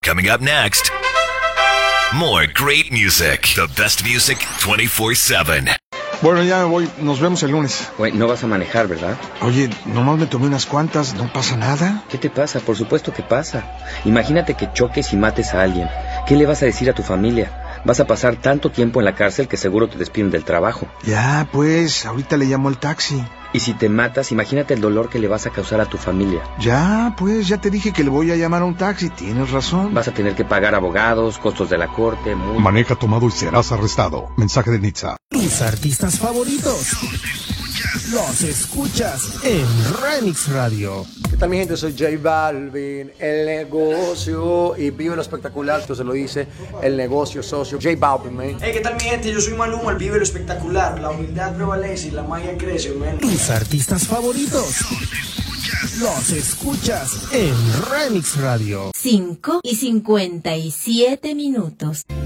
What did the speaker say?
Coming up next, more great music. The best music 24/7. Bueno, ya me voy. Nos vemos el lunes. Güey, no vas a manejar, ¿verdad? Oye, nomás me tomé unas cuantas. ¿No pasa nada? ¿Qué te pasa? Por supuesto que pasa. Imagínate que choques y mates a alguien. ¿Qué le vas a decir a tu familia? Vas a pasar tanto tiempo en la cárcel que seguro te despiden del trabajo. Ya, pues, ahorita le llamo al taxi. Y si te matas, imagínate el dolor que le vas a causar a tu familia. Ya, pues, ya te dije que le voy a llamar a un taxi. Tienes razón. Vas a tener que pagar abogados, costos de la corte, multa. Maneja tomado y serás arrestado. Mensaje de Nitza. Tus artistas favoritos los escuchas en Remix Radio. ¿Qué tal, mi gente? Soy J Balvin, El Negocio, y vive lo espectacular, esto se lo dice El Negocio, socio. J Balvin, man. Hey, ¿qué tal, mi gente? Yo soy Maluma, el vive lo espectacular. La humildad prevalece y la magia crece, man. Tus artistas favoritos los escuchas en Remix Radio. 5:57.